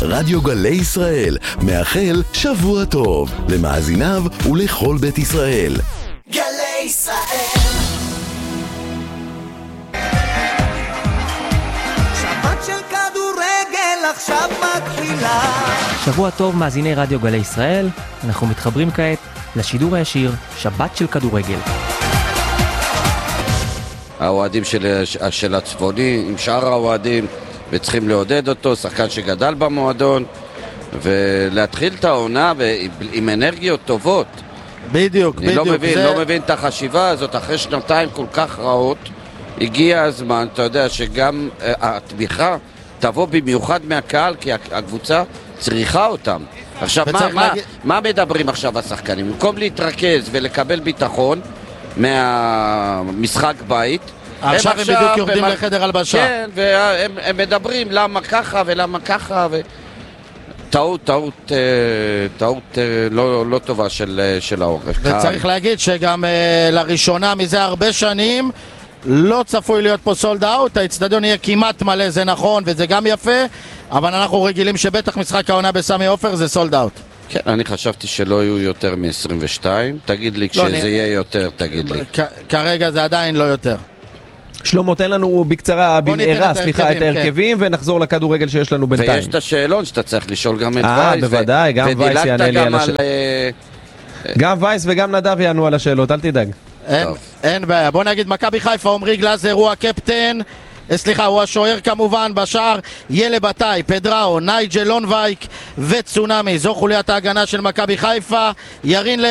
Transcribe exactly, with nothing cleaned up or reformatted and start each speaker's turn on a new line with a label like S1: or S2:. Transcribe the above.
S1: רדיו גלי ישראל מאחל שבוע טוב למאזיניו ולכל בית ישראל.
S2: גלי ישראל שבת של כדורגל עכשיו מתחילה.
S3: שבוע טוב מאזיני רדיו גלי ישראל, אנחנו מתחברים כעת לשידור הישיר שבת של כדורגל.
S4: האוהדים של, של הצפוני עם שאר האוהדים וצריכים לעודד אותו, שחקן שגדל במועדון ולהתחיל את העונה עם אנרגיות טובות.
S5: בדיוק,
S4: אני
S5: בדיוק.
S4: לא מבין,
S5: זה...
S4: לא מבין את החשיבה הזאת אחרי שנתיים כל כך רעות. הגיע הזמן, אתה יודע, שגם uh, התמיכה תבוא במיוחד מהקהל, כי הקבוצה צריכה אותם. עכשיו, מה, מה, להגיד... מה מדברים עכשיו השחקנים? במקום להתרכז ולקבל ביטחון מהמשחק בית,
S5: עכשיו הם, הם בדיוק יורדים במח... לחדר הלבשה.
S4: כן, והם הם מדברים למה ככה ולמה ככה ו... טעות, טעות, טעות לא, לא טובה של, של העורף.
S5: וצריך להגיד שגם לראשונה מזה הרבה שנים לא צפוי להיות פה סולד אאוט, האצטדיון יהיה כמעט מלא, זה נכון וזה גם יפה, אבל אנחנו רגילים שבטח משחק העונה בסמי עופר זה סולד אאוט.
S4: כן, אני חשבתי שלא יהיו יותר מ-עשרים ושתיים, תגיד לי כשזה לא, יהיה יותר, תגיד לי.
S5: כרגע זה עדיין לא יותר.
S6: שלמה, תן לנו בקצרה, במהרה, סליחה, את ההרכבים, ונחזור לכדורגל שיש לנו בינתיים.
S4: ויש את השאלון שאתה צריך לשאול גם את
S6: וייס.
S4: אה,
S6: בוודאי, גם וייס יענה לי על השאלות. גם וייס וגם נדב יענו על השאלות, אל תדאג.
S5: אין בעיה, בוא נגיד, מכבי חיפה, עמרי גלאזר הוא הקפטן, סליחה, הוא השוער כמובן, בשער ילה בתאי, פדראו, נייג'ל לונבייק וצונמי, זו חוליית ההגנה של מכבי חיפה. ירין